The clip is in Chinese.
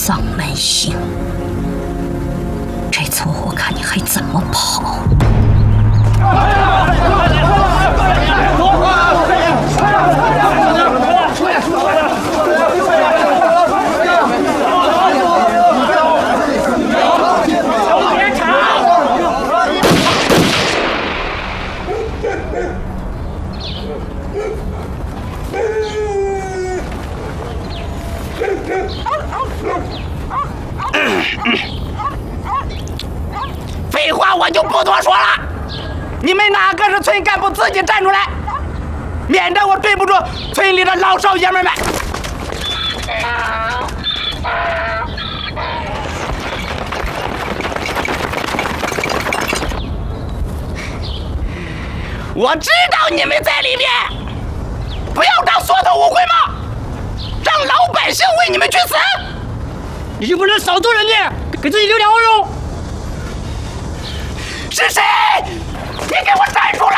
丧门星，这次我看你还怎么跑！ 废话我就不多说了，你们哪个是村干部自己站出来，免得我对不住村里的老少爷们们。我知道你们在里面，不要当缩头乌龟嘛，让老百姓为你们去死。 你就不能少做人家，给自己留点后路？ 是谁？你给我站出来！